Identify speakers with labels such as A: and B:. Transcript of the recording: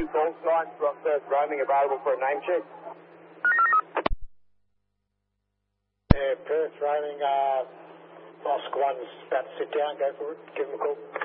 A: call sign from Perth Roaming available for a name check.
B: Yeah, Perth Roaming, Oscar 1's about to sit down, go for it, give him a call.